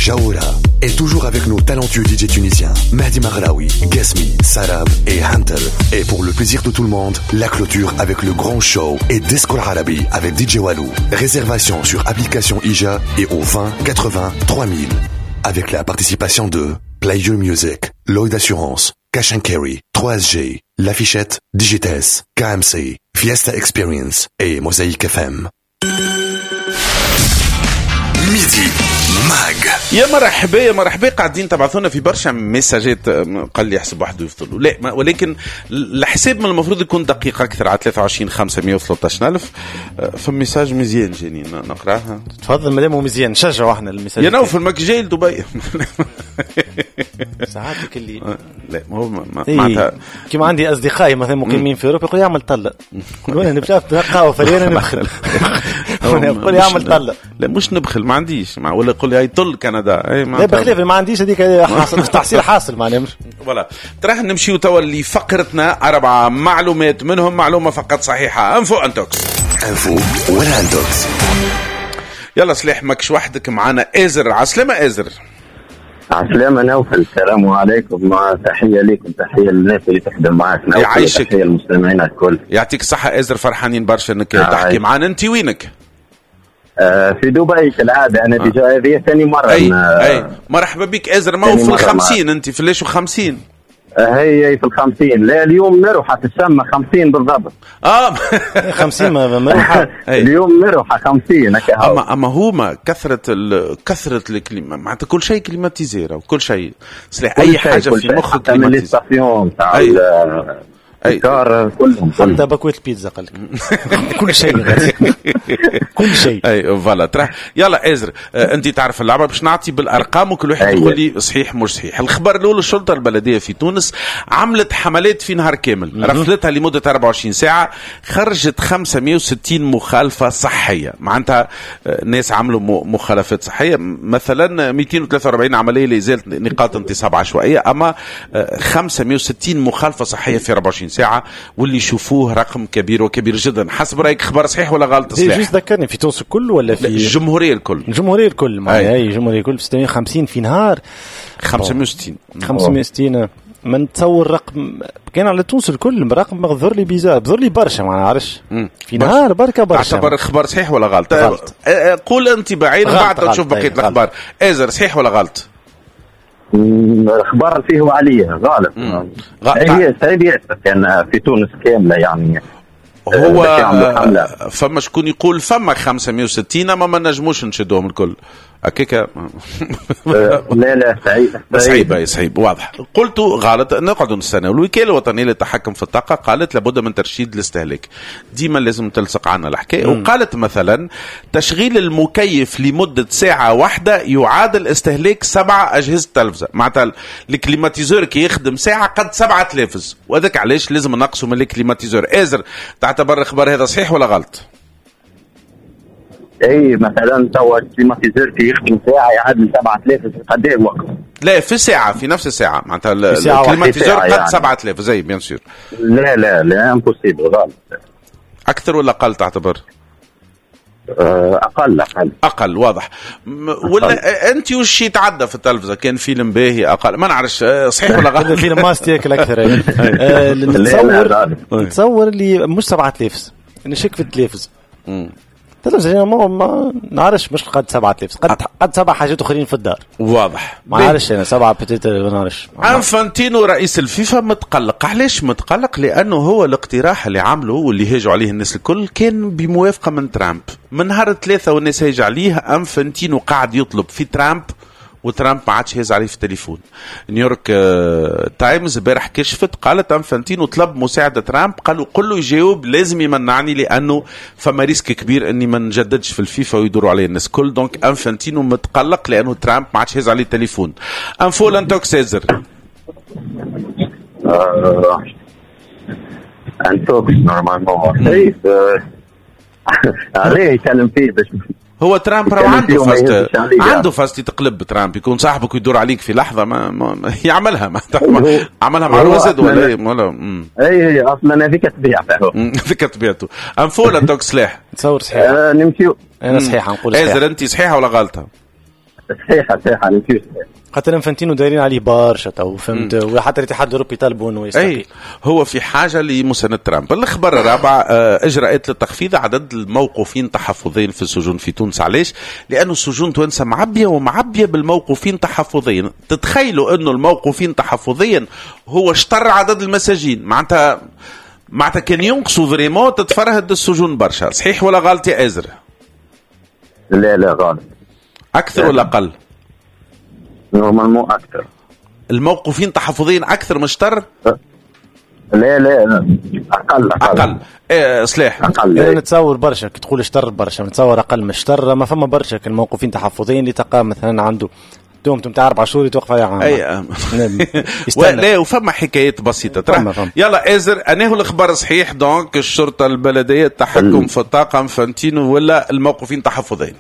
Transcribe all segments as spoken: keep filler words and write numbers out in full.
Jaoura est toujours avec nos talentueux D J tunisiens Mahdi Maghraoui, Gasmi, Sarab et Hunter. Et pour le plaisir de tout le monde, la clôture avec le grand show et Disco Arabi avec D J Walou. Réservation sur application Ija et au vingt quatre-vingts trois mille. Avec la participation de Play Your Music, Lloyd Assurance, Cash and Carry, trois S G, L'Affichette, Digites, K M C, Fiesta Experience et Mosaïque F M. ميدي ماج يا مرحبا يا مرحبا. قاعدين تبعثونا في برشا مساجات قال لي يحسب واحد ويفضلوا لا، ولكن الحساب من المفروض يكون دقيق اكثر على ثلاثة وعشرين خمسمية وثلاثة ألف. فمساج مزيان جاني نقراها. تفضل مدام مزيان نشجعوا احنا المساج يا نوفل ماك جاي لدبي ساعاتك اللي لا هو معناتها كيما عندي اصدقائي مثلا مقيمين في اوروبا يقول يعمل طله وانا نمشي قهوه فلينا نبخل يقول يعمل طله لا مش نبخل ما عنديش مع ولا يقول لي هاي طل كندا اي ما بخلاف ما عنديش هذيك حاصل تحصيل حاصل معناها مش ولا تراه نمشيو توا اللي فقرتنا أربعة معلومات منهم معلومة فقط صحيحة. انفو انتوكس انفو ولا انتوكس. يلا سلاح ماكش وحدك معنا ازر. عسلامة ازر. عسلامة نوفل. السلام عليكم. مع تحية لكم تحية للناس اللي تخدم معك نوفل. يعيشك. تحية المستمعين الكل. يعطيك الصحة ازر. فرحانين برشا انك تحكي معنا. انت وينك؟ آه في دبي كالعادة. أنا ديجا هذه ثاني مرة. أي أي مرحبا بك أزر. ما هو في الخمسين أنت في ليش وخمسين؟ آه هي في الخمسين. لا اليوم نروح تسمى خمسين بالضبط. آه خمسين ما مروحة. اليوم نروح خمسين. أما أما هما كثرة ال كثرة الكلمة معناتها كل شيء كلماتيزيرا وكل شيء صحيح أي حاجة في مخك كلماتيزيرا. أي كار كلهم حتى بكويت البيتزا قال كل شيء كل شيء. اي فوالا ترى. يلا ازر آه انت تعرف اللعبه باش نعطي بالارقام وكل واحد يقول لي صحيح مش صحيح. الخبر الاول الشرطه البلديه في تونس عملت حملات في نهار كامل رفضتها لمده أربعة وعشرين ساعه خرجت خمسمية وستين مخالفه صحيه. معناتها آه ناس عملوا مخالفات صحيه مثلا مئتين وثلاثة وأربعين عمليه لازالت نقاط انتصاب عشوائيه اما آه خمسمية وستين مخالفه صحيه في أربعة وعشرين ساعة واللي يشوفوه رقم كبير وكبير جدا. حسب رأيك خبر صحيح ولا غلط؟ صحيح. جيس ذكرني في تونس الكل ولا في الجمهورية الكل؟ الجمهورية الكل معي. أي الجمهورية الكل ستمية وخمسين في نهار. خمسمية وستين خمسمية وستين ما نتصور رقم كان على تونس الكل رقم مغذر لي بيزار بذر لي برشا ما نعرفش في نهار بركة برشا. اعتبر الخبر صحيح ولا غلط؟ غلط. قول أنت بعين بعد تشوف بقية الأخبار. إذا صحيح ولا غلط؟ الأخبار فيه وعليه غالب. هي سعيد ياسر كان في تونس كاملة يعني. هو فما شكون يقول فما خمسمية وستين أما ما نجموش نشدوهم الكل هكاك. لا لا سعيد صعيب صعيب واضح. قلت غلط. نقعدوا نستنى. الوكالة الوطنية للتحكم في الطاقة قالت لابد من ترشيد الاستهلاك. ديما لازم تلصق عنا الحكاية. وقالت مثلا تشغيل المكيف لمدة ساعة واحدة يعادل استهلاك سبعة أجهزة تلفزة. معناتها الكليماتيزور كي يخدم ساعة قد سبعة تلفز وذاك علاش لازم نقصوا من الكليماتيزور. ازر تعتبر الخبر هذا صحيح ولا غلط؟ اي مثلا توا الكليماتيزور كي يخدم ساعه يعادل سبعة آلاف قد ايه الوقت؟ لا في ساعه في نفس الساعه معناتها الكليماتيزور قد يعني. سبعة آلاف زي بيان سور. لا لا لا امبوسيبل غلط. اكثر ولا اقل تعتبر؟ اقل اقل اقل واضح. ولا انت وش يتعدى في التلفزه كان فيلم باهي اقل ما نعرفش صحيح ولا غلط؟ فيلم ماست ياكل اكثر. نتصور نتصور اللي مش سبعة آلاف نشك في التلفز تلفزيون ما ما نعرفش مش قد سبعة آلاف قد قد سبع حاجات اخرين في الدار واضح. ما عارفش انا سبعه بتيت ما نعرفش. انفانتينو رئيس الفيفا متقلق. علاش متقلق؟ لانه هو الاقتراح اللي عمله واللي هاجوا عليه الناس الكل كان بموافقه من ترامب. من نهار ثلاثة والناس هاجوا عليه انفانتينو قاعد يطلب في ترامب وترامب ما عادش هاز عليه في التليفون. نيويورك تايمز بارح كشفت قالت انفانتينو طلب مساعده ترامب قالوا قل له يجاوب لازم يمنعني لانه فما ريسك كبير اني ما نجددش في الفيفا ويدوروا عليه الناس كل. دونك انفانتينو متقلق لانه ترامب ما عادش هاز عليه التليفون. انفول انتوك سيزر انتوك نورمالمون عليه يكلم فيه باش هو ترامب راه عنده فاست عنده فاست تقلب. ترامب يكون صاحبك ويدور عليك في لحظه ما, ما يعملها ما عملها مع الوزد ولا ولا اي اي اصلا هذيك طبيعته هذيك طبيعته. انفول انتوك سلاح تصور صحيح. آه نمشيو انا صحيح نقول صحيح. ازر انت صحيحه ولا غلطه؟ صحيحه صحيحه كيف خاطر انفانتينو دايرين عليه برشا تو فهمت، وحتى الاتحاد الاوروبي طالبوا انه يستقيل. اي هو في حاجه لمساند ترامب. الخبر الرابع اجراءات لتخفيض عدد الموقوفين تحفظيا في السجون في تونس. علاش؟ لانه السجون تونسه معبيه ومعبيه بالموقوفين تحفظيا. تتخيلوا انه الموقوفين تحفظيا هو اشتر عدد المساجين، معناتها معناتها كان ينقصوا فريمون تتفرهد السجون برشا. صحيح ولا غلط يا ازر؟ لا لا غلط. اكثر ولا اقل؟ نورمالمون اكثر. الموقوفين تحفظيا اكثر من اشتر؟ لا لا اقل اقل, أقل. إيه صلاح اقل. يعني نتصور برشا كي تقول اشتر برشا، نتصور اقل من اشتر. ما فما برشا الموقوفين تحفظيا اللي تلقى مثلا عنده دومته نتاع اربع شهور يتوقف عليها عام. اي لا وفما حكايات بسيطه ترى. يلا ازر انا هو الخبر صحيح. دونك الشرطه البلديه التحكم في الطاقه انفانتينو ولا الموقوفين تحفظيا؟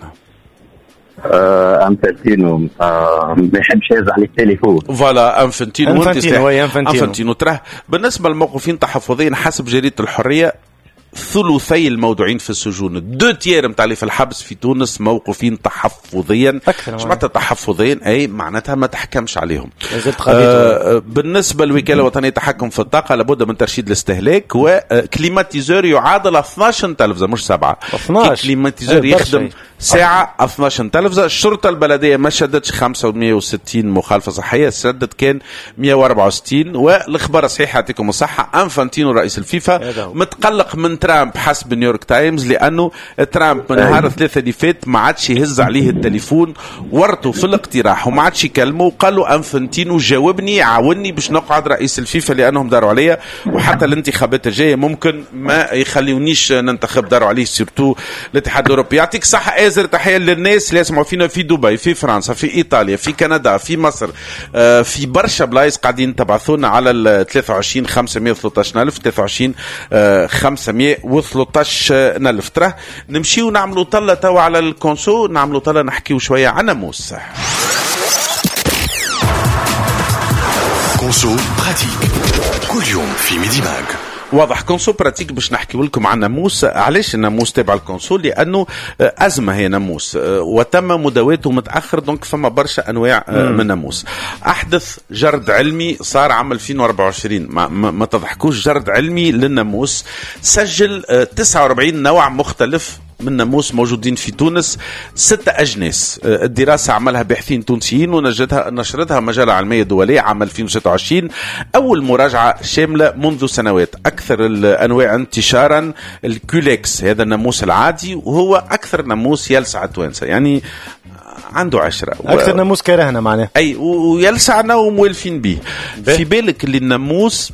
آه انفانتينو آه ما يحبش يهز على التليفون. فوالا انفانتينو انفانتينو انفانتينو تراه. بالنسبه للموقوفين تحفظيا حسب جريده الحريه ثلثي الموضوعين في السجون، دو تيير متاع اللي في الحبس في تونس موقوفين تحفظيا. معناتها تحفظيا اي معناتها ما تحكمش عليهم. آه بالنسبه للوكاله الوطنيه للتحكم في الطاقه لابد من ترشيد الاستهلاك، وكليماتيزور يعادل اثناش تلفزه مش سبعه. اثناش كليماتيزور يخدم ساعه اثناش تلفزه. الشرطه البلديه ما شدتش خمسة ومئة وستين مخالفه صحيه، شدت كان مئة وأربعة وستين. والاخبار الصحيح يعطيكم الصحه انفانتينو رئيس الفيفا متقلق من ترامب حسب نيويورك تايمز، لانه ترامب من نهار الثلاثة اللي فات ما عادش يهز عليه التليفون، ورطوا في الاقتراح وما عادش يكلمه، وقال له انفانتينو جاوبني عاوني باش نقعد رئيس الفيفا لانهم داروا عليا، وحتى الانتخابات الجايه ممكن ما يخليونيش ننتخب، داروا عليه سيرتو الاتحاد الاوروبي. يعطيك صحه ازر. تحيه للناس اللي يسمعوا فينا في دبي، في فرنسا، في ايطاليا، في كندا، في مصر، في برشا بلايص قاعدين تبعثونا على ال ثلاثة وعشرين خمسمئة وثلاثة عشر ألف ثلاثة وعشرين خمسمئة وثلاثة عشر ألف. ترى نمشيو نعملوا طلة توا على الكونسو، نعملوا طلة نحكيو شوية عن ناموس. كونسو براتيك كل يوم في ميدي ماغ. واضح كونسو براتيك باش نحكي لكم عن ناموس. علاش الناموس تابع الكونسو؟ لانه ازمه هي ناموس وتم مداواته متاخر، دونك فما برشا انواع من الناموس. احدث جرد علمي صار عام ألفين وأربعة وعشرين، ما, ما, ما تضحكوش، جرد علمي للناموس سجل تسعة وأربعين نوع مختلف من ناموس موجودين في تونس، ستة أجناس. الدراسة عملها باحثين تونسيين ونشرتها نشرتها مجلة علمية دولية عام ألفين وستة وعشرين. أول مراجعة شاملة منذ سنوات. أكثر الأنواع انتشارا الكوليكس، هذا الناموس العادي وهو أكثر ناموس يلسع التوانسة، يعني عنده عشرة أكثر و... ناموس كرهنا معناه. أي ويلسعنا ومولفين به. في بالك اللي الناموس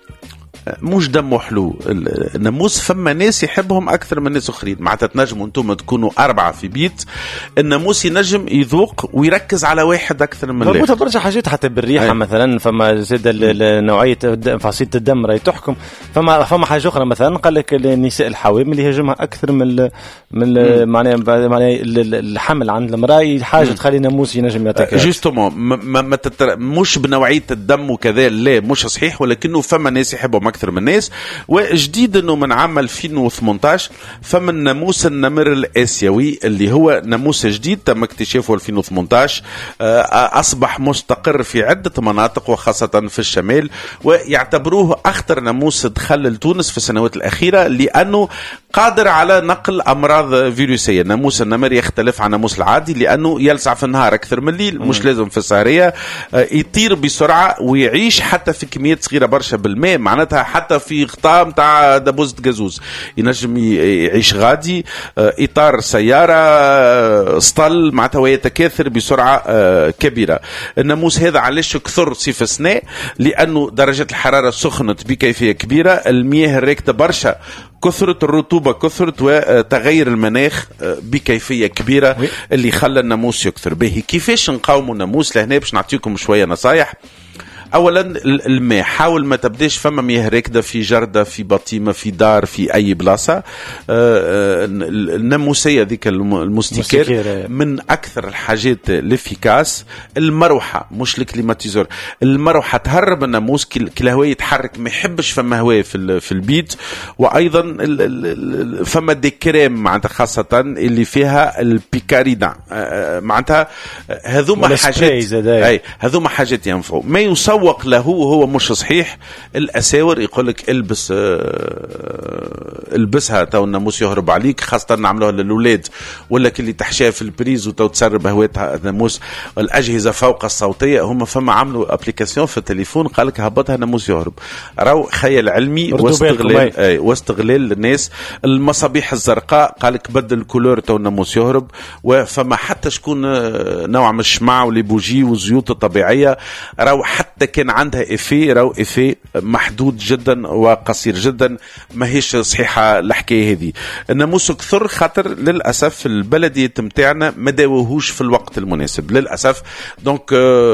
مش دمه حلو. الناموس فما ناس يحبهم اكثر من ناس اخرين، معناتها تنجموا انتم تكونوا اربعه في بيت، الناموس ينجم يذوق ويركز على واحد اكثر من مربوطه برشا حاجات حتى بالريحه. أي. مثلا فما زاد نوعيه فصيله الدم راهي تحكم. فما فما حاجه اخرى مثلا قال لك النساء الحوامل يهاجمها اكثر من من معناها معناها الحمل عند المراه، حاجه تخلي الناموس ينجم يعطيك جوستومون ما ما تتر... مش بنوعيه الدم وكذا، لا مش صحيح، ولكنه فما ناس يحبهم اكثر من الناس. وجديد انه من عام ألفين وثمانية عشر فما الناموس النمر الاسيوي اللي هو ناموس جديد تم اكتشافه ألفين وثمانية عشر، اصبح مستقر في عده مناطق وخاصه في الشمال، ويعتبروه اخطر ناموس دخل لتونس في السنوات الاخيره لانه قادر على نقل امراض فيروسيه. ناموس النمر يختلف عن الناموس العادي لانه يلسع في النهار اكثر من الليل، مش لازم في السهريه، يطير بسرعه ويعيش حتى في كميات صغيره برشا بالماء، معناتها حتى في غطاء نتاع دبوزة جازوز ينجم يعيش غادي، اطار سياره، سطل، معناتها ويتكاثر بسرعه كبيره. الناموس هذا علاش كثر صيف السنة؟ لانه درجه الحراره سخنت بكيفيه كبيره، المياه الراكده برشا كثرت، الرطوبة كثرت، وتغير المناخ بكيفية كبيرة اللي خلى الناموس يكثر به. كيفاش نقاوموا الناموس؟ لهنا باش نعطيكم شوية نصايح. اولا الماء، حاول ما تبداش فما مياه راكده في جرده في بطيمه في دار في اي بلاصه. الناموسيه ذيك المستيكير من اكثر الحاجات الافيكاس. المروحه مش الكليماتيزور، المروحه تهرب الناموس كي الهواء يتحرك، ما يحبش فما هواء في في البيت. وايضا فما دي كريم معناتها خاصه اللي فيها البيكاريدا، معناتها هذوما حاجات اي هذوما حاجات ينفعوا. ما يسوق له هو مش صحيح. الاساور يقول لك البس البسها تو الناموس يهرب عليك، خاصه نعملوها للاولاد ولا كلي تحشيها في البريز وتو تسرب هواتها الناموس. الاجهزه فوق الصوتيه هم فما عملوا ابليكاسيون في التليفون قال لك هبطها ناموس يهرب. راهو خيال علمي واستغلال اي واستغلال الناس. المصابيح الزرقاء قال لك بدل الكولور تو الناموس يهرب. وفما حتى شكون نوع من الشمع والبوجي والزيوت الطبيعيه راهو حتى كان عندها إفي راهو إفي محدود جدا وقصير جدا، ماهيش صحيحه الحكايه هذه. الناموس كثر خاطر للاسف البلديه متاعنا ما داوهوش في الوقت المناسب للاسف. دونك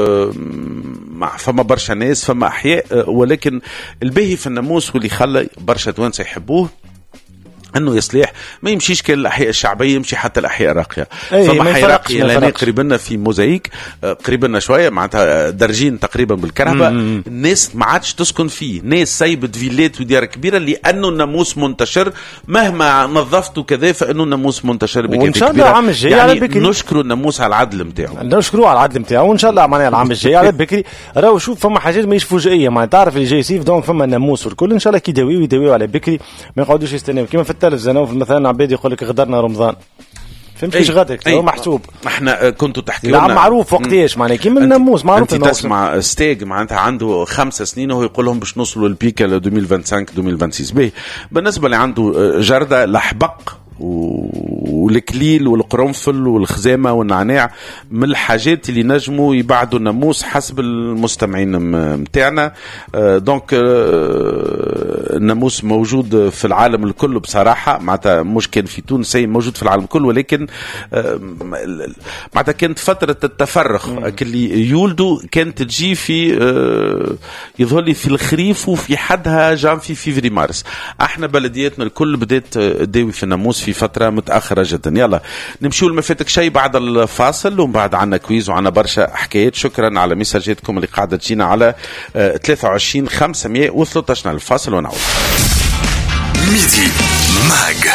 فما برشا ناس فما احياء، ولكن الباهي في الناموس واللي خلى برشا توانسه يحبوه انه يصلح ما يمشيش كل الاحياء الشعبيه، يمشي حتى الاحياء الراقيه. فما حي راقيه لاني قريبنا في موزايك، قريبنا شويه معناتها درجين تقريبا بالكهرباء. الناس ما عادش تسكن فيه، ناس سايبت فيلات وديار كبيره لانه الناموس منتشر. مهما نظفته كذا فانه الناموس منتشر بكثره. وان شاء الله العام الجاي يعني على بكري نشكروا الناموس على العدل نتاعو، نشكروه على العدل نتاعو، وان شاء الله معناها العام الجاي على بكري. راهو شوف فما حاجات ماهيش فجائيه، معناها تعرف اللي جاي صيف دونك فما الناموس والكل ان شاء الله كي يداويو يداويو على بكري، ما يقعدوش يستناو كيما في التلفزيون مثلا عباد يقول لك غدرنا رمضان، فهمت كيش غدرك هو محسوب. احنا كنتوا تحكي لنا معروف وقتاش معناها كيما الناموس معروف. انت تسمع ستيج معناتها عنده خمس سنين وهو يقول لهم باش نوصلوا للبيك ل ألفين وخمسة وعشرين ألفين وستة وعشرين. بالنسبه اللي عنده جرده لحبق والكليل والقرنفل والخزامة والنعناع من الحاجات اللي نجموا يبعدوا الناموس حسب المستمعين متاعنا. دونك الناموس موجود في العالم الكل بصراحة، معناتها مش كان في تونس، موجود في العالم الكل، ولكن معناتها كانت فترة التفرخ اللي يولدوا كانت تجي في يظهر لي في الخريف وفي حدها جان في فيفري مارس. احنا بلدياتنا الكل بدأت تداوي في الناموس في فترة متأخرة جدا. يلا نمشيو لما فاتك شيء بعد الفاصل، ومن بعد عنا كويز وعنا برشا حكايات. شكرا على مساجاتكم اللي قاعدة تجينا على ثلاثة وعشرين خمسمية وثلاثة عشر. الفاصل ونعود. ميدي ماج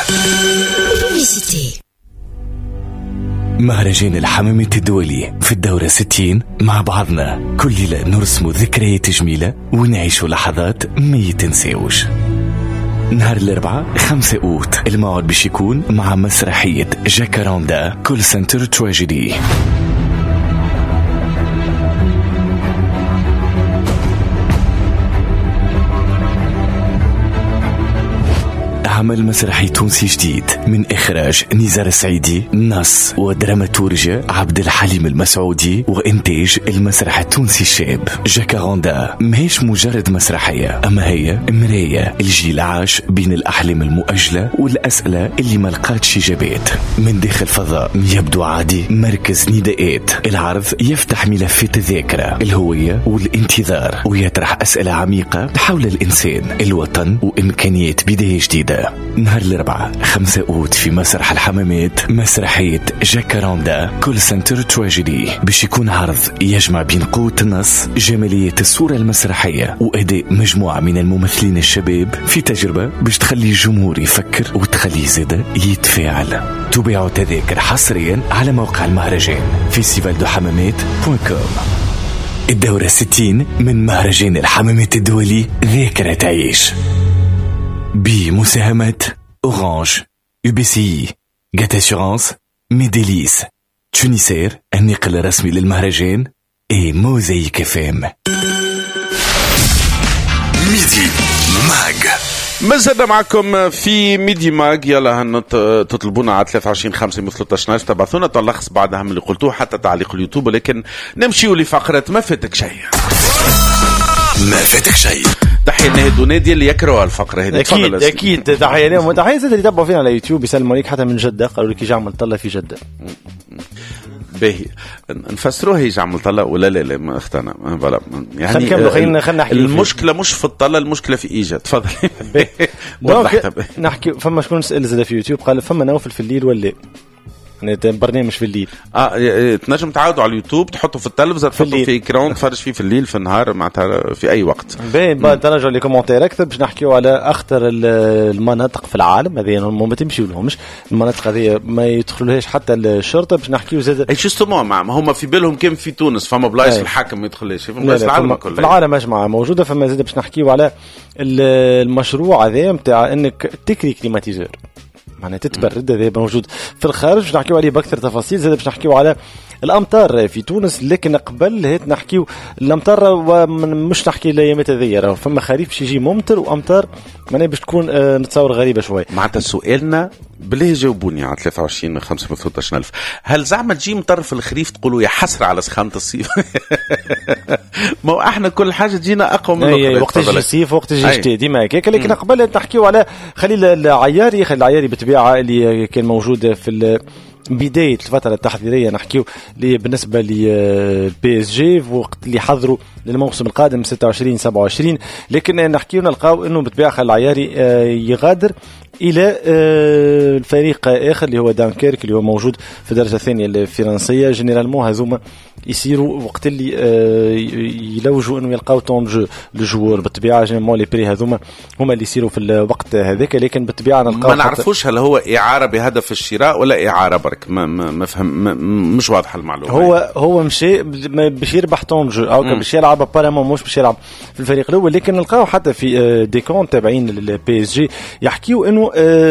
مهرجان الحمامة الدولي في الدورة ستين مع بعضنا كل ليلة نرسم ذكريات جميلة ونعيش لحظات ما يتنسيوش. نهار الأربعاء خمسة أوت الموعد باش يكون مع مسرحية جاكاروندا كول سنتر تراجيدي. عمل مسرحي تونسي جديد من إخراج نزار السعيدي، نص ودراماتورجيا عبد الحليم المسعودي، وإنتاج المسرح التونسي الشاب. جاكاروندا ماهيش مجرد مسرحية، أما هي مراية الجيل عاش بين الأحلام المؤجلة والأسئلة اللي ما لقاتش إجابات. من داخل فضاء يبدو عادي مركز نداءات، العرض يفتح ملفات الذاكرة، الهوية والانتظار، ويطرح أسئلة عميقة حول الإنسان، الوطن، وإمكانيات بداية جديدة. نهار الأربعاء خمسة أوت في مسرح الحمامات مسرحية جاكاروندا كول سنتر تراجيدي، باش يكون عرض يجمع بين قوة النص، جمالية الصورة المسرحية، وأداء مجموعة من الممثلين الشباب في تجربة باش تخلي الجمهور يفكر وتخلي زادة يتفاعل. تباعوا تذاكر حصريا على موقع المهرجان فيستيفال دو حمامات بوان كوم. الدورة ستين من مهرجان الحمامات الدولي ذاكرة تعيش، بمساهمة أورانج، يو بي سي، جات أسيورانس، ميديليس، تونيسير النقل الرسمي للمهرجان، اي موزايك اف ام. ميدي ماج مازلنا معكم في ميدي ماج. يلا هن تطلبونا على ثلاثة وعشرين خمسة ثلاثة عشر تبعثونا تلخص بعدها من اللي قلتوه حتى تعليق اليوتيوب. لكن نمشيو لفقرة ما فاتك شيء. ما فاتك شيء. تحية لنهدو نادي اللي يكرهوا الفقرة هذه. أكيد أكيد تحية لهم وتحية اللي يتابعوا فينا على يوتيوب يسلموا عليك حتى من جدة، قالوا لك يجي عمل طلة في جدة. باهي نفسروها يجي عمل طلة ولا لا لا ما اختنا فوالا يعني خلينا خلينا المشكلة مش في الطلة المشكلة في إيجاد تفضل نحكي فما شكون سأل زاد في يوتيوب قال فما نوفل في الليل ولا يعني برنامج في الليل اه تنجم تعاودوا على اليوتيوب تحطوا في التلفزة تحطوا في إكران تفرج فيه في الليل في النهار معناتها في أي وقت باهي بعد ترجعوا لي كومنتير أكثر باش نحكيوا على أخطر المناطق في العالم هذه ما تمشيوا لهمش المناطق هذه ما يدخلوهاش حتى الشرطة باش نحكيوا زاد اي جوستومون ما هم في بالهم كم في تونس فما بلايص الحاكم ما يدخلش في بلايص العالم كله في العالم اجمع موجودة فما زاد باش نحكيوا على المشروع هذا نتاع انك تكري كليماتيزور معناها تتبرد هذا موجود في الخارج باش نحكيو عليه باكثر تفاصيل زاد باش نحكيو على الامطار في تونس لكن قبل هيت نحكيو الامطار ومش نحكي الايامات هذيا راه فما خريف باش يجي ممطر وامطار معناها باش تكون آه نتصور غريبه شويه معناتها سؤالنا بليه جاوبوني على ثلاثة وعشرين خمسة وثلاثين ألف هل زعما تجي مطر في الخريف تقولوا يا حسره على سخانه الصيف ما احنا كل حاجه تجينا اقوى من الاخرى وقت يجي الصيف وقت يجي الشتاء ديما هكاك لكن م. قبل نحكيو على خليل العياري خليل العياري بالطبيعه اللي كان موجود في بداية الفترة التحضيرية نحكيو بالنسبة لبي اس جي وقت اللي حضروا للموسم القادم ستة وعشرين سبعة وعشرين لكن نحكيو نلقاو انه بالطبيعة خليل العياري يغادر الى الفريق اخر اللي هو دانكيرك اللي هو موجود في الدرجة الثانية الفرنسية جينيرالمون هذوما يصيروا وقت اللي يلوجوا انه يلقاو طونج الجوار بالطبيعة جينيرالمون لي بري هذوما هما اللي يصيروا في الوقت هذاك لكن بالطبيعة نلقاو ما نعرفوش هل هو إعارة بهدف الشراء ولا إعارة برك ما ما فهم ما مش واضحة المعلومة هو هو مشي باش يربح طونج او باش يلعب ابارامون مش باش يلعب في الفريق الاول لكن نلقاو حتى في ديكون تابعين للبي اس جي يحكيوا انه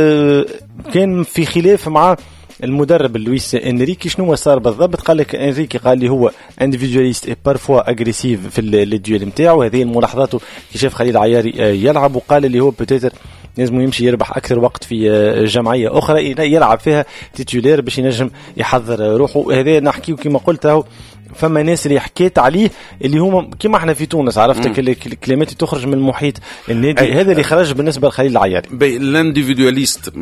كان في خلاف مع المدرب لويس انريكي شنو صار بالضبط قال لك انريكي قال لي هو انديفيدواليست اي بارفوا اغريسيف في الديول نتاعو هذه ملاحظاته كي شاف خليل عياري يلعب وقال لي هو بوتيتر لازم يمشي يربح اكثر وقت في جمعيه اخرى يلعب فيها تيتولير باش ينجم يحضر روحه هذا نحكيه كما قلت اهو فما ناس اللي حكيت عليه اللي هم كما احنا في تونس عرفتك الكلمات تخرج من المحيط النادي هذا اللي خرج بالنسبه لخليل العياري الانديفيدواليست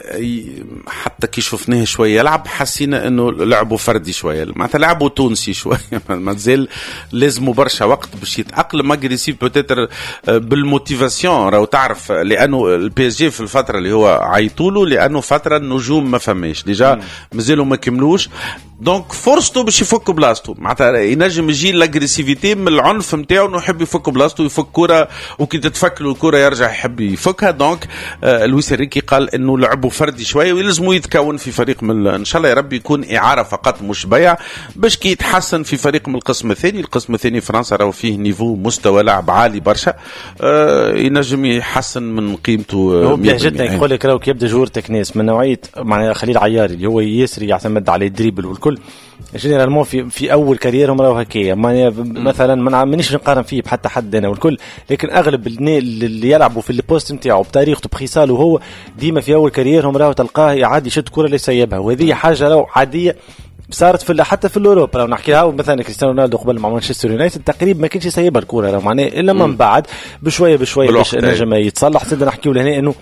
حتى كي شفناه شويه يلعب حسينا انه لعبه فردي شويه معناتها لعبه تونسي شويه مازال لازم برشا وقت باش يتاقلم اغريسيف بوتيتر بالموتيفاسيون راهو تعرف لانه البي اس جي في الفتره اللي هو عيطوله لانه فتره النجوم ما فماش ديجا مازالوا ما كملوش دونك فرصته باش يفك بلاصتو معناتها ينجم يجي الاغريسيفيتي من العنف نتاعو انه يحب يفك بلاصتو يفك كره وكي تتفك له الكره يرجع يحب يفكها دونك آه لويس انريكي قال انه لعبه فردي شويه ويلزموا يتكون في فريق من ان شاء الله يا ربي يكون اعاره فقط مش بيع باش كي يتحسن في فريق من القسم الثاني القسم الثاني فرنسا راهو فيه نيفو مستوى لعب عالي برشا آه ينجم يحسن من قيمته هو جدا يقول لك راهو كي يبدا جورتك ناس من نوعيه معناها خليل عياري اللي هو يسري يعتمد على الدريبل والكل جينيرالمون في في اول كاريرهم راهو هكايا مثلا ما مانيش نقارن فيه بحتى حد انا والكل لكن اغلب اللي يلعبوا في البوست نتاعو بطريقته بخصاله وهو ديما في اول كاريرهم راهو تلقاه يعدي يشد كره اللي يسيبها وهذه حاجه راهو عاديه صارت في حتى في الاوروب لو نحكيها مثلا كريستيانو رونالدو قبل مع مانشستر يونايتد تقريبا ما كانش يسيبها الكره راه معناه الا من بعد بشويه بشويه باش نجم يتصلح زاد نحكيو لهنا انه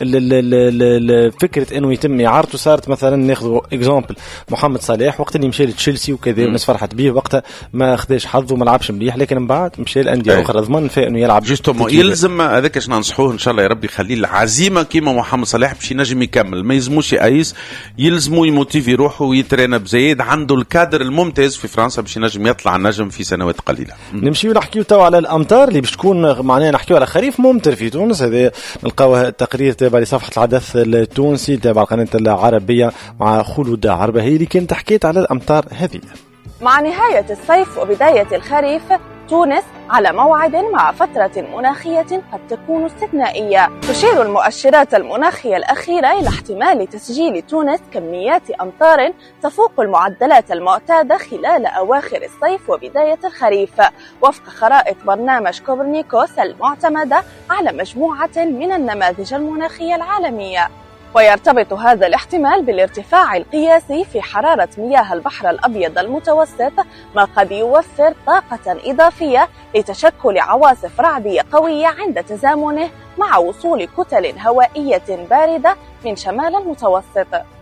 فكرة انه يتم اعارته صارت مثلا ناخذ اكزامبل محمد صلاح وقت اللي مشى لتشيلسي وكذا الناس فرحت به وقتها ما اخذش حظه ما لعبش مليح لكن من بعد مشى لانديه اخرى ضمن فيه انه يلعب جوستومون يلزم هذاك اش ننصحوه ان شاء الله يا ربي يخليه العزيمه كيما محمد صلاح باش ينجم يكمل ما يلزموش يقيس يلزمو يموتيفي روحه ويترينا بزايد عنده الكادر الممتاز في فرنسا باش ينجم يطلع نجم في سنوات قليله نمشيو نحكيو تو على الامطار اللي باش تكون معناها نحكيو على خريف ممطر في تونس هذا نلقاوه التقرير تابع لصفحه العدث التونسي تابع القناة العربية مع خلود عربهي اللي كانت حكيت على الأمطار هذه. مع نهاية الصيف وبداية الخريف تونس على موعد مع فترة مناخية قد تكون استثنائية. تشير المؤشرات المناخية الأخيرة إلى احتمال تسجيل تونس كميات أمطار تفوق المعدلات المعتادة خلال أواخر الصيف وبداية الخريف وفق خرائط برنامج كوبرنيكوس المعتمدة على مجموعة من النماذج المناخية العالمية. ويرتبط هذا الاحتمال بالارتفاع القياسي في حرارة مياه البحر الأبيض المتوسط ما قد يوفر طاقة إضافية لتشكل عواصف رعدية قوية عند تزامنه مع وصول كتل هوائية باردة من شمال المتوسط.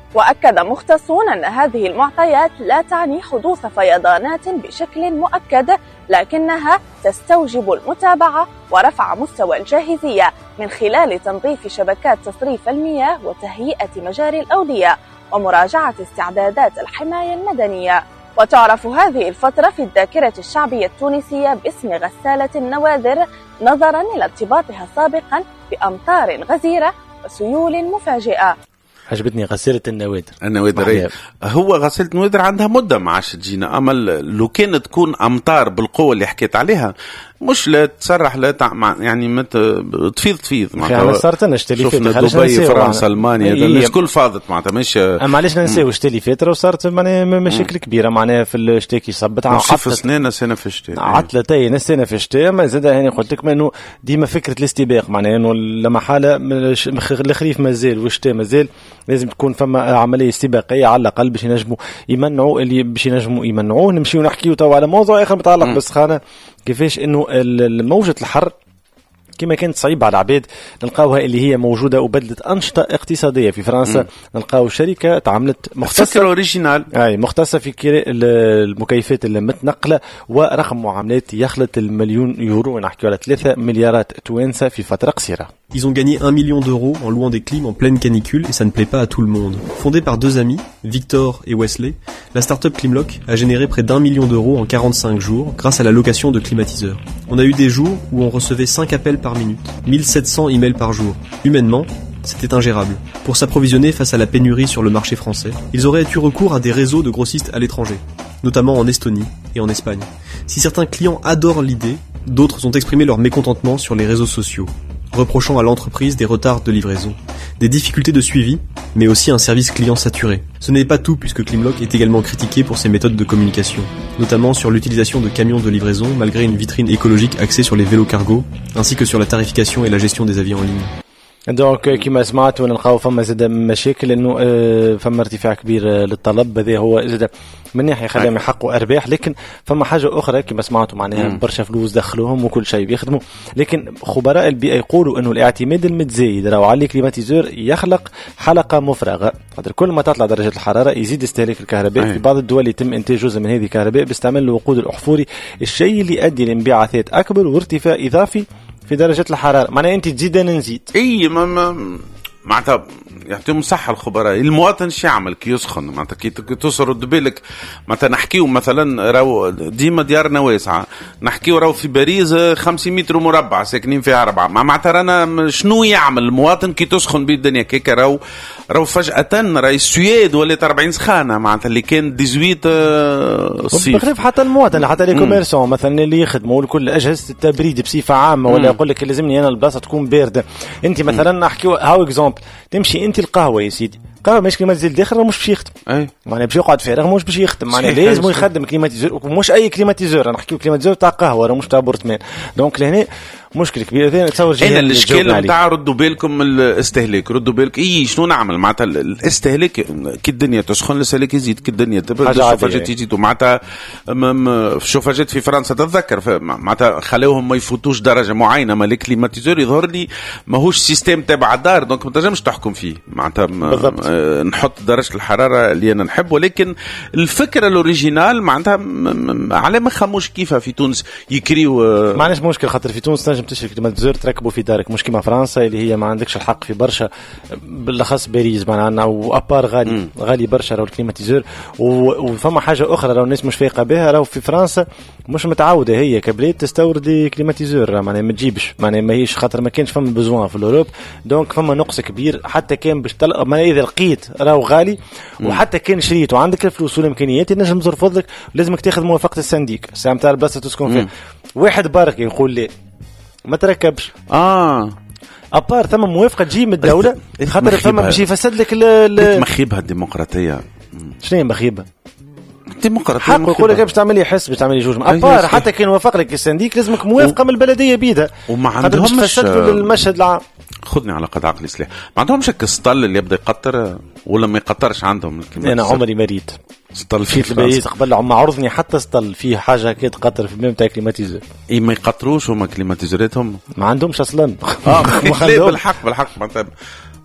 وأكد مختصون أن هذه المعطيات لا تعني حدوث فيضانات بشكل مؤكد، لكنها تستوجب المتابعة ورفع مستوى الجاهزية من خلال تنظيف شبكات تصريف المياه وتهيئة مجاري الأودية ومراجعة استعدادات الحماية المدنية. وتعرف هذه الفترة في الذاكرة الشعبية التونسية باسم غسالة النواذر، نظرا إلى ارتباطها سابقا بأمطار غزيرة وسيول مفاجئة. عجبتني غسالة النوادر. النوادر هو غسالة النوادر عندها مدة ما عادش تجينا، أما لو كانت تكون أمطار بالقوة اللي حكيت عليها مش لا تسرح لا تع... يعني مت... تفيض تفيض معناتها. صارت لنا شتي اللي فاتت دبي فرنسا ألمانيا الناس كل فاضت معناتها مش أما علاش ننساو شتي اللي فاتت وصارت معناها مشاكل كبيرة معناها في الشتاء كي صبت عطلة سنة سنة في الشتاء عطلتين السنة في الشتاء. ما زاد هاني قلت لك إنه ديما فكرة الاستباق معناها إنه لما حالة الخريف مازال والشتاء مازال لازم تكون فما عملية استباقية على الأقل باش ينجموا يمنعوا اللي باش ينجموا يمنعوه. نمشيو نحكيو توا على موضوع آخر متعلق بالسخانة، كيفاش إنه موجة الحر كما كانت صعيبة على العباد نلقاوها اللي هي موجودة وبدلت أنشطة اقتصادية في فرنسا. نلقاو شركة تعملت مختصة أوريجينال أي مختصة في كراء المكيفات المتنقلة، ورقم معاملات يخلط المليون يورو، نحكي على ثلاثة مليارات توانسة في فترة قصيرة. Ils ont gagné un million d'euros en louant des clims en pleine canicule et ça ne plaît pas à tout le monde. Fondée par deux amis, Victor et Wesley, la start-up Climlock a généré près d'un million d'euros en quarante-cinq jours grâce à la location de climatiseurs. On a eu des jours où on recevait cinq appels par minute, mille sept cents emails par jour. Humainement, c'était ingérable. Pour s'approvisionner face à la pénurie sur le marché français, ils auraient eu recours à des réseaux de grossistes à l'étranger, notamment en Estonie et en Espagne. Si certains clients adorent l'idée, d'autres ont exprimé leur mécontentement sur les réseaux sociaux, reprochant à l'entreprise des retards de livraison, des difficultés de suivi, mais aussi un service client saturé. Ce n'est pas tout puisque Climlock est également critiqué pour ses méthodes de communication, notamment sur l'utilisation de camions de livraison malgré une vitrine écologique axée sur les vélos cargo, ainsi que sur la tarification et la gestion des avions en ligne. دونك كما سمعت ونلقاو فما زاد مشاكل انه فما ارتفاع كبير للطلب. هذا هو زاد من ناحيه خليهم يحققوا ارباح، لكن فما حاجه اخرى كما سمعتوا معناها برشا فلوس دخلوهم وكل شيء بيخدموا، لكن خبراء البيئه يقولوا انه الاعتماد المتزايد راهو على الكليماتيزور يخلق حلقه مفرغه، خاطر كل ما تطلع درجه الحراره يزيد استهلاك الكهرباء. في بعض الدول يتم انتاج جزء من هذه الكهرباء باستعمال الوقود الاحفوري، الشيء اللي يؤدي لانبعاثات اكبر وارتفاع اضافي في درجة الحرارة. معناها أنت تزيد أنا نزيد. إيه ما ما معناتها يعطيهم صحة الخبراء. المواطن شو يعمل كي يسخن؟ معناتها كي تسرد بالك معناتها نحكيو مثلا راو ديما ديارنا واسعة، نحكيو راو في باريس خمسين متر مربع ساكنين فيها أربعة، معناتها رانا شنو يعمل المواطن كي تسخن بالدنيا كيكا؟ راو راو فجأة راي السويد ولات أربعين سخانة معناتها اللي كان ثمانية عشر صيف. بخلاف حتى المواطن حتى لي كوميرسون مثلا اللي يخدموا كل أجهزة التبريد بصفة عامة، ولا يقول لك لازمني أنا البلاصة تكون باردة. أنت مثلا نحكيو هاو إكزامبل، تمشي أنت القهوة يا سيدي، قهوة مش كليماتيزور داخل مش باش يخدم، معناها باش يقعد فارغ مش باش يخدم، معناها لازم يخدم كليماتيزور، ومش أي كليماتيزور، نحكيو كليماتيزور تاع قهوة راه مش تاع بورتمان. دونك لهنا مشكل كبير. هذا تصور جيد. هنا الاشكال نتاع ردوا بالكم الاستهلاك، ردوا بالك اي شنو نعمل معناتها الاستهلاك كي الدنيا تسخن الاستهلاك يزيد، كي الدنيا تبرد الشوفاجات يزيدوا معناتها. الشوفاجات في فرنسا تتذكر معناتها خلوهم ما يفوتوش درجه معينه، ما الكليماتيزور يظهر لي ماهوش سيستم تبع الدار، دونك ما تنجمش تحكم فيه معناتها نحط درجه الحراره اللي انا نحب. ولكن الفكره الاوريجينال معناتها على ما خموش كيفها في تونس يكريو. ما عندناش مشكل خاطر في تونس تنجم تشري كليماتيزور تركبوا في دارك، مش كيما فرنسا اللي هي ما عندكش الحق في برشا، بالاخص باريس معناها وابار غالي م. غالي برشا راهو الكليماتيزور. وفما حاجه اخرى راهو الناس مش فايقه بها، راهو في فرنسا مش متعوده هي كبلاد تستورد كليماتيزور، معناها ما تجيبش، معناها ماهيش خاطر ما كانش فما بزوان في الاوروب، دونك فما نقص كبير. حتى كان باش تلقى ما اذا لقيت راهو غالي، وحتى كان شريت وعندك الفلوس والامكانيات تنجم ترفض لك، لازمك تاخذ موافقه السنديك الساعه نتاع البلاصه تسكن فيها. واحد برك يقول لي ما تركبش اه ابار ثم موافقه تجي من الدوله، خاطر ثم باش يفسد لك ال مخيبها الديمقراطيه. شنو هي مخيبه؟ الديمقراطيه حق يقول لك باش تعمل لي حس باش تعمل لي جوج ابار، حتى كان وافق لك السنديك لازمك موافقه و... من البلديه بيدها، وما عندهمش تفسد المشهد العام. خذني على قد عقلي سلاح، ما عندهمش السطل اللي يبدا يقطر ولا ما يقطرش عندهم. انا عمري ما ريت سطل في البيت قبل عم عرضني حتى سطل فيه حاجه كي تقطر في الميم تاع كليماتيزور. اي ما يقطروش هما كليماتيزوراتهم ما عندهمش اصلا. اه بالحق بالحق معناتها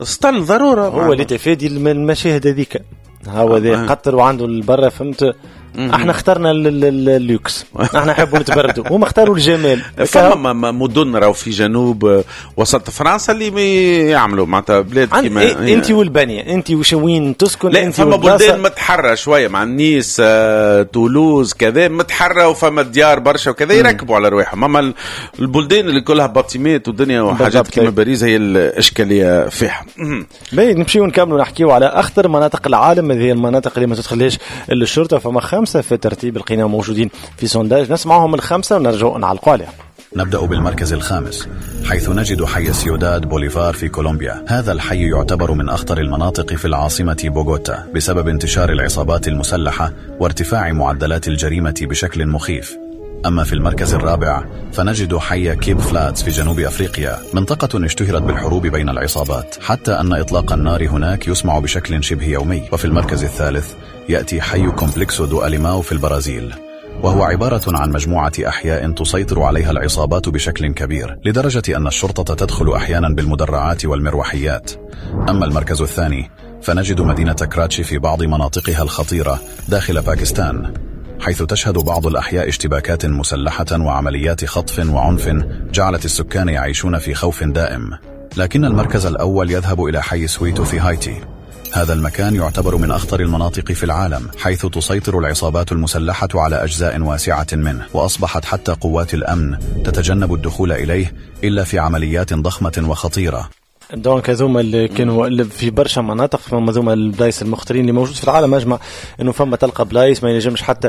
سطل ضروره هو اللي تفادي المشاهد هذيك هو ذا قطر وعنده البرة فهمت. احنا اخترنا اللوكس احنا نحبوا نتبردوا وما اختاروا الجمال. فما مدن راهو في جنوب وسط فرنسا اللي يعملوا معناتها بلاد كيما انت والبانيا انت وش وين تسكن. لا فما بلدان متحرة شويه مع نيس آه، تولوز كذا متحرة وفما ديار برشا وكذا يركبوا على رواحهم. اما البلدان اللي كلها باطيمات ودنيا وحاجات كيما باريس هي الاشكاليه فيها. باهي نمشيو نكملوا نحكيو على اخطر مناطق العالم. هذه المناطق اللي ما تدخلهاش الا الشرطه. فما خمسه في ترتيب لقيناهم موجودين في سونداج نسمعهم الخمسه ونرجعوا نعلقوا عليها. نبدأ بالمركز الخامس حيث نجد حي سيوداد بوليفار في كولومبيا. هذا الحي يعتبر من أخطر المناطق في العاصمة بوغوتا بسبب انتشار العصابات المسلحة وارتفاع معدلات الجريمة بشكل مخيف. أما في المركز الرابع فنجد حي كيب فلاتس في جنوب أفريقيا، منطقة اشتهرت بالحروب بين العصابات حتى أن إطلاق النار هناك يسمع بشكل شبه يومي. وفي المركز الثالث يأتي حي كومبلكسو دو أليماو في البرازيل، وهو عبارة عن مجموعة أحياء تسيطر عليها العصابات بشكل كبير لدرجة أن الشرطة تدخل أحيانا بالمدرعات والمروحيات. أما المركز الثاني فنجد مدينة كراتشي في بعض مناطقها الخطيرة داخل باكستان، حيث تشهد بعض الأحياء اشتباكات مسلحة وعمليات خطف وعنف جعلت السكان يعيشون في خوف دائم. لكن المركز الأول يذهب إلى حي سويتو في هايتي. هذا المكان يعتبر من أخطر المناطق في العالم، حيث تسيطر العصابات المسلحة على أجزاء واسعة منه، وأصبحت حتى قوات الأمن تتجنب الدخول إليه إلا في عمليات ضخمة وخطيرة. دونك هذوما اللي كانوا في برشا مناطق فما هذوما البلايص المختارين اللي موجود في العالم اجمع انه فما تلقى بلايص ما ينجمش حتى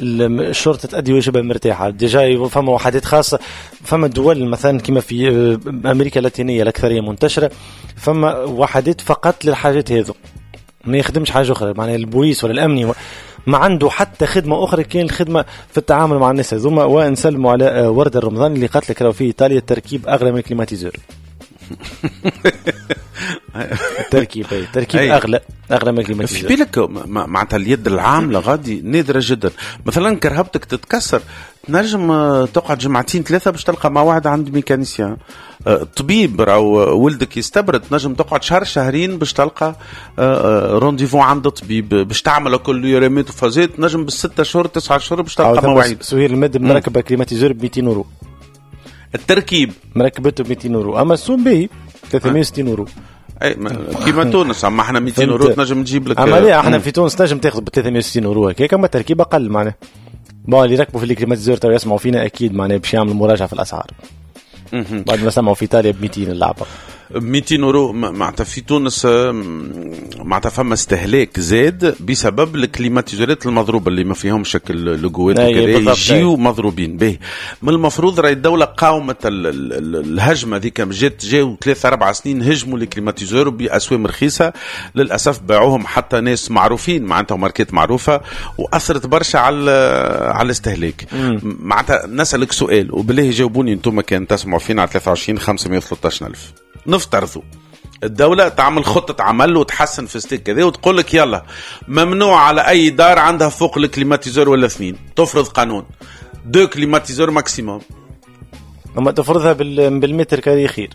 الشرطه تأدي واجبها مرتاحه. ديجا فما وحدات خاصه، فما دول مثلا كما في امريكا اللاتينيه الاكثريه منتشره فما وحدات فقط للحاجات هذو، ما يخدمش حاجه اخرى. معناها البوليس ولا الامني ما عنده حتى خدمه اخرى كاين الخدمه في التعامل مع الناس هذوما. ونسلموا على ورد الرمضان اللي قالت لك راهو في ايطاليا التركيب اغلى من الكليماتيزور. التركيب اي التركيب أي. اغلى اغلى من الكليماتيزور. في بالك معناتها اليد العامله غادي نادره جدا. مثلا كرهبتك تتكسر تنجم تقعد جمعتين ثلاثه باش تلقى موعد عند ميكانيسيان. طبيب راهو ولدك يستبرد تنجم تقعد شهر شهرين باش تلقى رونديفو عند طبيب باش تعمل كل يومات وفازات تنجم بالستة شهور تسعة شهور باش تلقى مواعيد. سهير المد مركبه كليماتيزور ب مئتين اورو التركيب مركبته ب مئتين اورو، اما السوم به ثلاثمئة وستين اورو. اي كيما تونس اما احنا مئتين اورو تنجم تجيب لك. اما لا احنا في تونس تنجم تاخذ ب ثلاثمئة وستين اورو هكاك، اما التركيب اقل معناه. بون اللي يركبوا في الكليماتيزور تو يسمعوا فينا اكيد معناه باش يعملوا مراجعه في الاسعار. بعد ما سمعوا في ايطاليا ب مئتين اللعبه مئتين اورو. معناتها في تونس معناتها فما استهلاك زاد بسبب الكليماتيزورات المضروبه اللي ما فيهم شكل لوغوات وكذا يجيو مضروبين به. من المفروض راهي الدوله قاومت الهجمه ذيك، جات جاو ثلاثة أربع سنين هجموا الكليماتيزور باسوام رخيصه، للاسف باعوهم حتى ناس معروفين معناتها ماركات معروفه واثرت برشا على على الاستهلاك. معناتها نسالك سؤال وبالله جاوبوني انتم كان تسمعوا فينا على ثلاثة وعشرين خمسمئة وثلاثة عشر ألف. نفترضوا الدولة تعمل خطة عمل وتحسن في ستيك كذا وتقول لك يلا ممنوع على أي دار عندها فوق الكليماتيزور ولا اثنين، تفرض قانون دو كليماتيزور ماكسيموم. أما تفرضها بالمتر كاري خير.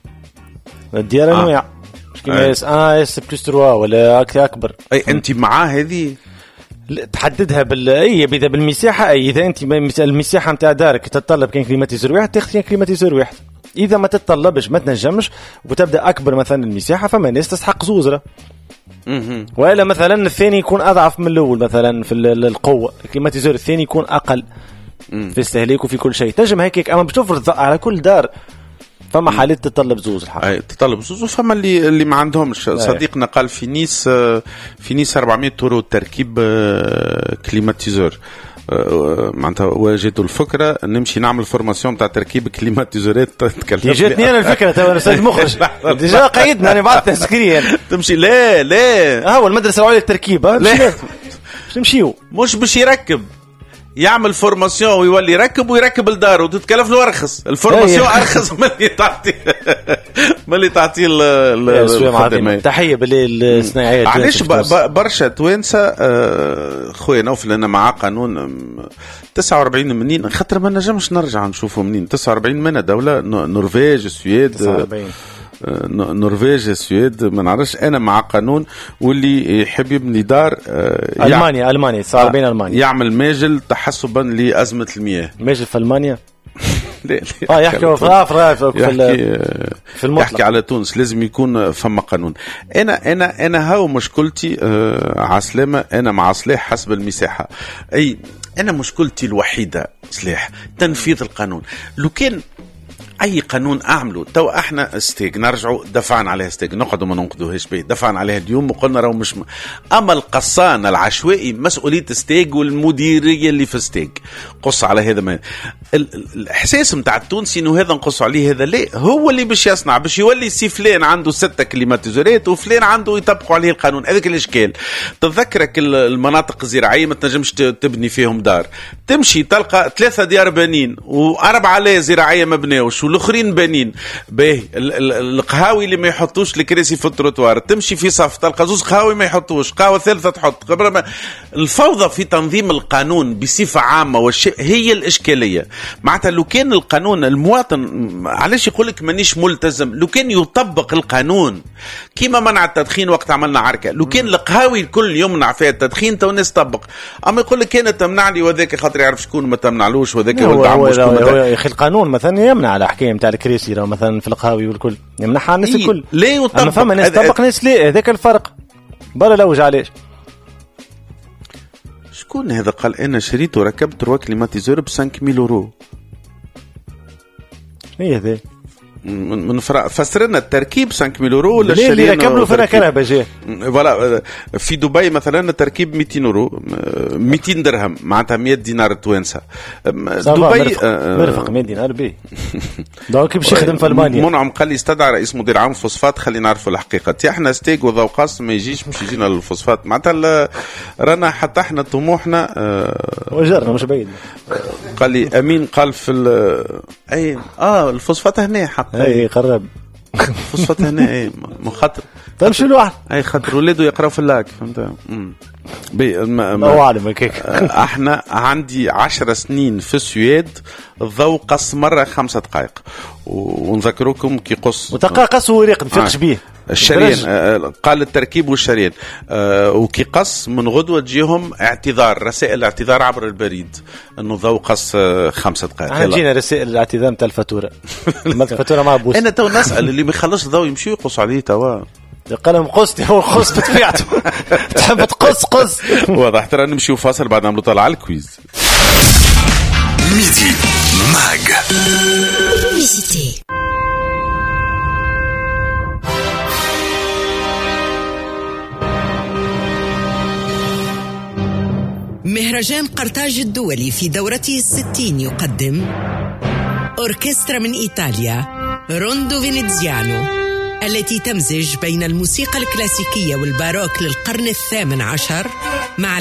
الديار آه. أنواع مش كيما اس آه اس بلس تروا ولا أكبر. أي أنت معاه هذه تحددها بال اي اذا بالمساحه. اي اذا انت المساحه نتاع دارك تتطلب كان كليماتيزور واحد تاخذ كان كليماتيزور واحد. اذا ما تتطلبش ما تنجمش وتبدا اكبر مثلا المساحه فما ناس تسحق زوزره. والا مثلا الثاني يكون اضعف من الاول مثلا في القوه، الكليماتيزور الثاني يكون اقل في استهلاكه وفي كل شيء. تنجم هيك اما باش تفرض على كل دار فما حالات تطلب زوز الحقيقة. اي تطلب زوز. وفما اللي اللي ما عندهمش. صديقنا قال في نيس في نيس أربعمئة يورو تركيب كليماتيزور. معناتها وجدوا الفكره نمشي نعمل فورماسيون تاع تركيب كليماتيزورات تكلف. جاتني انا الفكره تو انا استاذ مخرج ديجا قيدنا انا بعد تسكري تمشي لا لا هو المدرسه العليا للتركيب باش نمشيو مش باش يركب يعمل فورماسيون ويولي يركب ويركب الدار وتتكلف له ارخص. الفورماسيون ارخص من اللي تعطي من اللي تعطي الخدمه. تحيه بالصناعيه. علاش برشا توانسه خويا نوفل انا مع قانون تسعة وأربعين منين خاطر ما نجمش نرجع نشوفه منين. تسعة وأربعين من دوله نرويج السويد نرويج السويد ما نعرفش انا مع قانون واللي يحب يبني دار المانيا المانيا صار بين المانيا يعمل ماجل تحسبا لازمه المياه. ماجل في المانيا لا اه يحكي في في في المطلق يحكي على تونس لازم يكون فما قانون. انا انا انا هاو مشكلتي آه عسلامه انا مع صلاح حسب المساحه. اي انا مشكلتي الوحيده صلاح تنفيذ القانون. لو كان اي قانون اعمله تو احنا ستيك نرجعوا دفعنا عليها ستيك نقعدوا ما ننقدوهاش به دفعنا عليها اليوم وقلنا راهو مش م... اما القصان العشوائي مسؤوليه ستيك والمديريه اللي في ستيك قص على هذا ما ال... الاحساس نتاع التونسي انه هذا نقص عليه هذا لا هو اللي باش يصنع باش يولي سي فلان عنده ستة كليماتيزورات وفلان عنده يطبقوا عليه القانون. هذاك الاشكال تتذكرك المناطق الزراعيه ما تنجمش تبني فيهم دار تمشي تلقى ثلاثه ديار بنين واربعه لا زراعيه ما بناوش والاخرين بنين باهي. القهاوي اللي ما يحطوش الكراسي في التروتوار تمشي في صف تلقى زوز قهاوي ما يحطوش قهوه ثالثه تحط. الفوضى في تنظيم القانون بصفه عامه والشيء هي الاشكاليه. معناتها لو كان القانون المواطن علاش يقول لك مانيش ملتزم لو كان يطبق القانون كيما منع التدخين وقت عملنا عركه لو كان القهاوي الكل يمنع فيها التدخين تو الناس تطبق. اما يقول لك كانت تمنع لي وذاك خاطر يعرف شكون ما تمنعلوش وذاك ولد عمو شكون يا اخي القانون مثلا يمنع على حكايه نتاع الكراسي لو مثلا في القهاوي والكل يمنعها الناس إيه الكل ليه يطبق. اما فما ناس تطبق ناس ليه هذاك الفرق برا لوج علاش. شكون هذا قال انا شريت وركبت تروا كليماتيزور ب خمسة آلاف يورو ايه هذا من فسرنا التركيب خمسة آلاف يورو ولا الشريان اللي ركب له فينا كهرباء جاء فوالا. في دبي مثلا التركيب مئتين يورو مئتين درهم معناتها مئة دينار توانسه. دبي مرفق مئة دينار بي دونك باش يخدم في المانيا. منعم قال لي استدعى رئيس مدير عام فوسفات خلينا نعرفوا الحقيقه تي احنا ستيك وذوقاص ما يجيش باش يجينا للفوسفات معناتها رانا حتى احنا طموحنا أه وجرنا مش بعيد. قال لي امين قال في اي اه الفوسفات هنا حق اي قرب فوسفات هنا اي من خاطر تمشي الواحد اي خاطر ولادو يقراو في اللاك فهمت. بي ما اعلم هيك احنا عندي عشر سنين في السويد الضوء قص مره خمسة دقائق ونذكركم كي قص وتقاقص وريق نفقش بيه الشريان آه قال التركيب والشريان آه وكي قص من غدوه تجيهم اعتذار رسائل اعتذار عبر البريد انه ضوء قص آه خمسة دقائق. احنا جينا رسائل الاعتذار نتاع الفاتوره الفاتوره مع بوس. انا تو نسال اللي ما يخلصش الضوء يمشي يقص عليه توا قلم قصتي هو القص بطبيعته تحب تقص قص واضح. ترى نمشي فاصل بعد نعملوا طلع على الكويز. ميدي ماج مهرجان قرطاج الدولي في دورته الستين يقدم أوركسترا من إيطاليا روندو فينيزيانو التي تمزج بين الموسيقى الكلاسيكية والباروك للقرن الثامن عشر مع